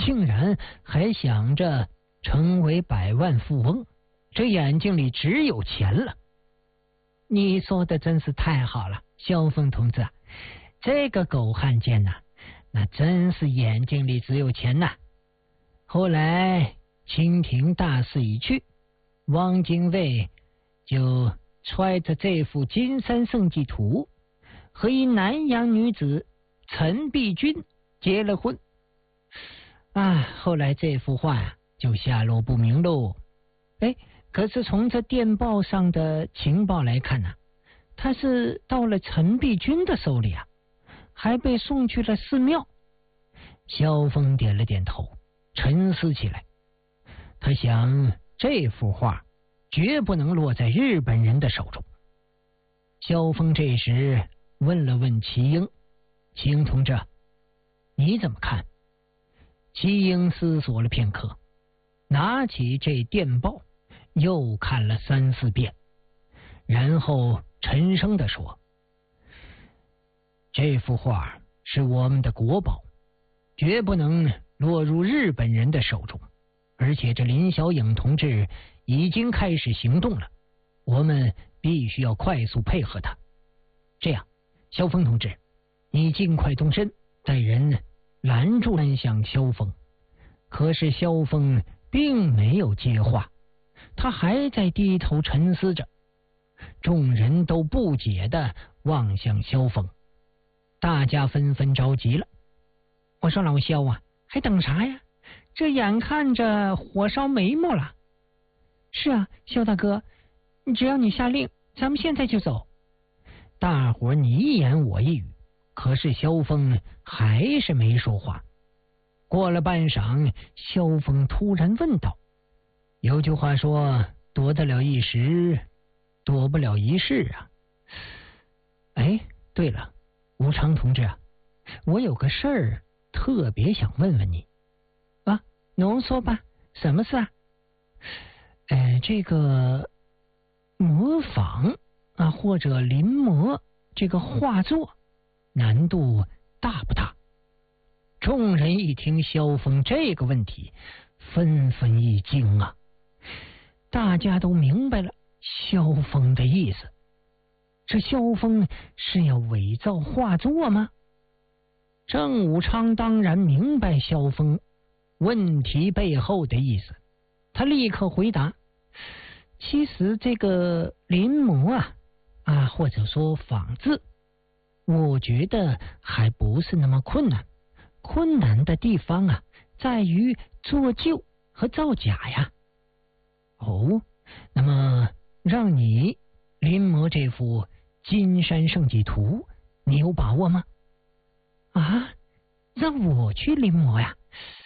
竟然还想着成为百万富翁，这眼睛里只有钱了。你说的真是太好了，萧峰同志，这个狗汉奸呐，那真是眼睛里只有钱呐。后来清廷大势已去，汪精卫就揣着这幅金山圣迹图和一南洋女子陈璧君结了婚。后来这幅画呀就下落不明喽。可是从这电报上的情报来看呢，他是到了陈璧君的手里啊，还被送去了寺庙。萧峰点了点头，沉思起来。他想，这幅画绝不能落在日本人的手中。萧峰这时问了问齐英：“齐英同志，你怎么看？”齐英思索了片刻，拿起这电报又看了3、4遍，然后沉声地说：“这幅画是我们的国宝，绝不能落入日本人的手中。而且这林小影同志已经开始行动了，我们必须要快速配合他。这样，萧峰同志，你尽快动身，带人拦住南向萧峰。”可是萧峰并没有接话，他还在低头沉思着。众人都不解地望向萧峰，大家纷纷着急了。我说：“老萧啊，还等啥呀？这眼看着火烧眉毛了。”“是啊，萧大哥，只要你下令，咱们现在就走。”大伙你一言我一语，可是萧峰还是没说话。过了半晌，萧峰突然问道：“有句话说，躲得了一时，躲不了一世啊。对了，吴昌同志啊，我有个事儿特别想问问你。”“侬说吧，什么事啊？”“这个模仿或者临摹这个画作，难度大不大？”众人一听萧峰这个问题，纷纷一惊啊！大家都明白了萧峰的意思。这萧峰是要伪造画作吗？郑武昌当然明白萧峰问题背后的意思，他立刻回答：“其实这个临摹或者说仿制，我觉得还不是那么困难。困难的地方在于做旧和造假呀。”“哦，那么让你临摹这幅金山圣迹图，你有把握吗？”“让我去临摹呀？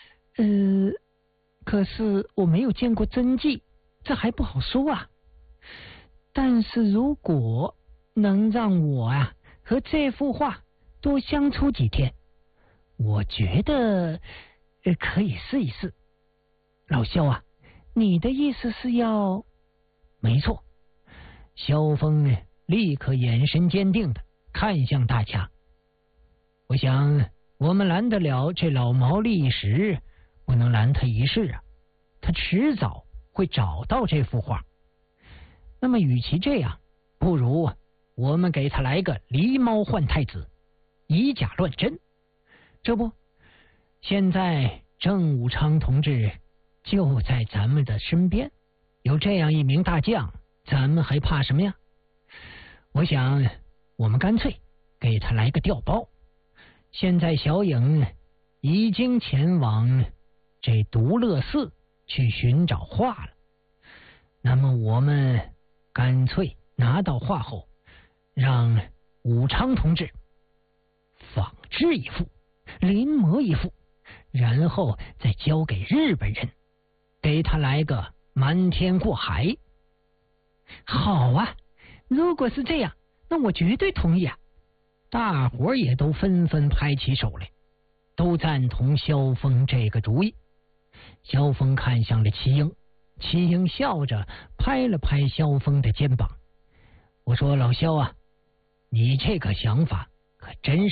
可是我没有见过真迹，这还不好说啊。但是如果能让我和这幅画多相处几天，我觉得可以试一试。老萧啊，你的意思是要……”“没错。”萧峰立刻眼神坚定地看向大家。“我想我们拦得了这老毛利一时，不能拦他一世啊！他迟早会找到这幅画。那么与其这样，不如我们给他来个狸猫换太子，以假乱真。这不，现在郑武昌同志就在咱们的身边，有这样一名大将，咱们还怕什么呀？我想我们干脆给他来个调包。现在小影已经前往这独乐寺去寻找画了，那么我们干脆拿到画后，让武昌同志仿制一幅，临摹一幅，然后再交给日本人，给他来个瞒天过海。”“好啊，如果是这样，那我绝对同意啊！”大伙也都纷纷拍起手来，都赞同萧峰这个主意。萧峰看向了齐英，齐英笑着拍了拍萧峰的肩膀。“我说老萧啊，你这个想法可真是